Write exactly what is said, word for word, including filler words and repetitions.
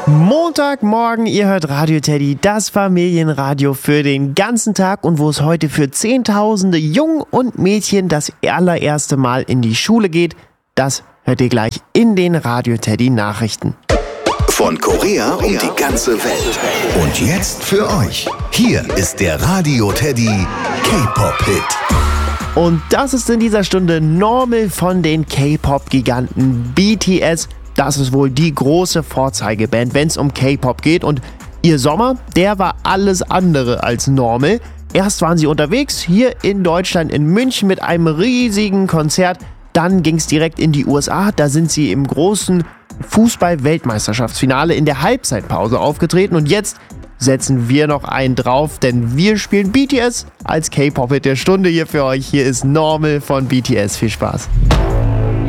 Montagmorgen, ihr hört Radio Teddy, das Familienradio für den ganzen Tag und wo es heute für Zehntausende Jungen und Mädchen das allererste Mal in die Schule geht, das hört ihr gleich in den Radio Teddy Nachrichten. Von Korea um die ganze Welt. Und jetzt für euch, hier ist der Radio Teddy K-Pop-Hit. Und das ist in dieser Stunde Normal von den K-Pop-Giganten B T S. Das ist wohl die große Vorzeigeband, wenn es um K-Pop geht. Und ihr Sommer, der war alles andere als normal. Erst waren sie unterwegs hier in Deutschland, in München mit einem riesigen Konzert. Dann ging es direkt in die U S A. Da sind sie im großen Fußball-Weltmeisterschaftsfinale in der Halbzeitpause aufgetreten. Und jetzt setzen wir noch einen drauf, denn wir spielen B T S als K-Pop-Hit der Stunde hier für euch. Hier ist Normal von B T S. Viel Spaß.